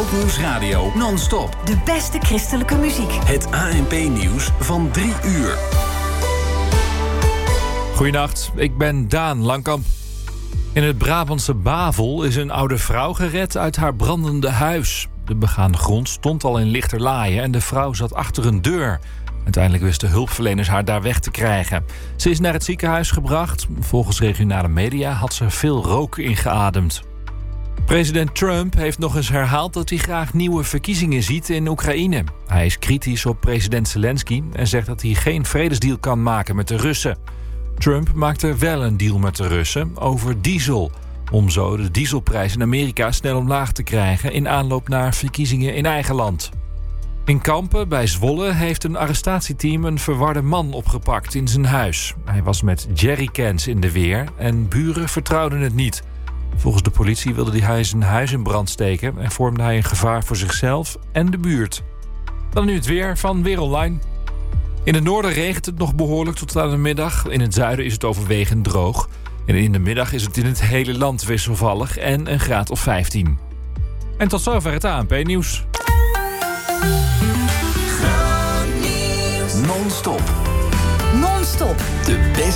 Nieuwsradio non-stop. De beste christelijke muziek. Het ANP-nieuws van 3 uur. Goedenacht, ik ben Daan Langkamp. In het Brabantse Bavel is een oude vrouw gered uit haar brandende huis. De begaande grond stond al in lichterlaaien en de vrouw zat achter een deur. Uiteindelijk wisten hulpverleners haar daar weg te krijgen. Ze is naar het ziekenhuis gebracht. Volgens regionale media had ze veel rook ingeademd. President Trump heeft nog eens herhaald dat hij graag nieuwe verkiezingen ziet in Oekraïne. Hij is kritisch op president Zelensky en zegt dat hij geen vredesdeal kan maken met de Russen. Trump maakte wel een deal met de Russen over diesel, om zo de dieselprijs in Amerika snel omlaag te krijgen in aanloop naar verkiezingen in eigen land. In Kampen bij Zwolle heeft een arrestatieteam een verwarde man opgepakt in zijn huis. Hij was met jerrycans in de weer en buren vertrouwden het niet. Volgens de politie wilde hij zijn huis in brand steken en vormde hij een gevaar voor zichzelf en de buurt. Dan nu het weer van Weer Online. In het noorden regent het nog behoorlijk tot aan de middag. In het zuiden is het overwegend droog. En in de middag is het in het hele land wisselvallig en een graad of 15. En tot zover het ANP-nieuws. Non-stop. Non-stop. De beste